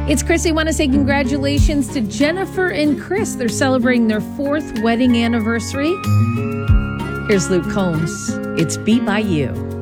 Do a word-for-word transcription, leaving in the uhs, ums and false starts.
It's Chrissy. I want to say congratulations to Jennifer and Chris. They're celebrating their fourth wedding anniversary. Here's Luke Combs. It's Be By You.